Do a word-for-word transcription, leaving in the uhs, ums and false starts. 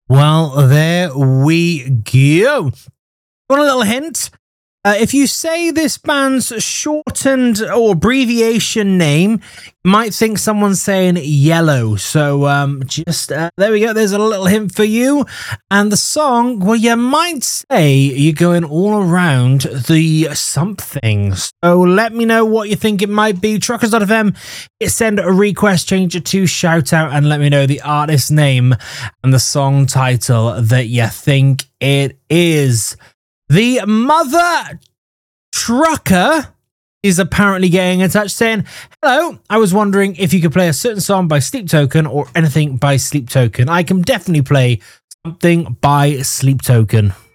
Well, there we go. Want a little hint? Uh, if you say this band's shortened or abbreviation name, you might think someone's saying Yellow. So um, just uh, there we go. There's a little hint for you. And the song, well, you might say you're going all around the something. So let me know what you think it might be. Truckers dot f m, send a request, change it to shout out, and let me know the artist name and the song title that you think it is. The Mother Trucker is apparently getting in touch saying, hello, I was wondering if you could play a certain song by Sleep Token or anything by Sleep Token. I can definitely play something by Sleep Token.